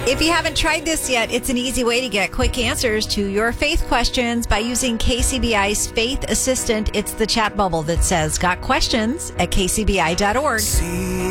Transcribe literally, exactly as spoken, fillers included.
If you haven't tried this yet, it's an easy way to get quick answers to your faith questions by using K C B I's Faith Assistant. It's the chat bubble that says, "Got questions?" at k c b i dot org.